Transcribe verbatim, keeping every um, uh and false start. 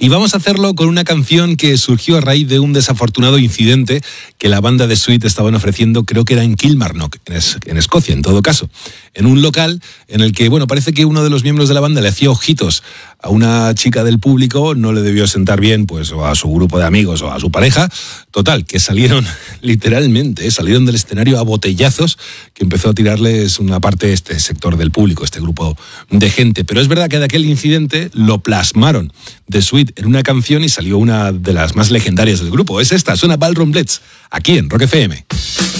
Y vamos a hacerlo con una canción que surgió a raíz de un desafortunado incidente que la banda de Sweet estaban ofreciendo, creo que era en Kilmarnock, en, es- en Escocia, en todo caso. En un local en el que, bueno, parece que uno de los miembros de la banda le hacía ojitos a una chica del público, no le debió sentar bien, pues, o a su grupo de amigos o a su pareja. Total, que salieron, literalmente, salieron del escenario a botellazos, que empezó a tirarles una parte de este sector del público, este grupo de gente. Pero es verdad que de aquel incidente lo plasmaron de Sweet en una canción y salió una de las más legendarias del grupo. Es esta, suena Ballroom Blitz, aquí en Rock F M.